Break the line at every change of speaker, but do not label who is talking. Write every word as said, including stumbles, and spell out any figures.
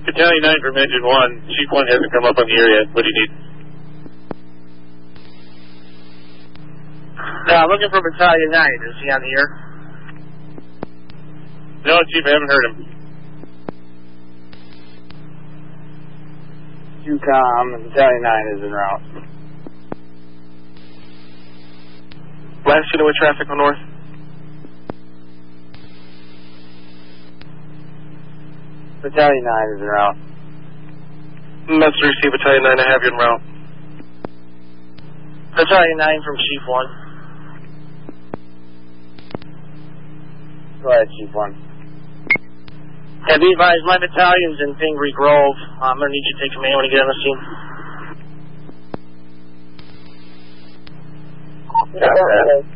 Battalion nine from Engine one. Chief one hasn't come up on the air yet. What do you need?
No, I'm looking for Battalion nine. Is he on the air?
No, Chief, I haven't heard him.
Q COM, Battalion nine is en route.
Last unit with traffic on north.
Battalion nine is en route.
Message received, Battalion nine, I have you en route.
Battalion nine from Chief one. Go ahead, Chief one. Yeah, be advised, my battalion's in Pingree Grove. Uh, I'm going to need you to take command when you get on the scene.
Yeah,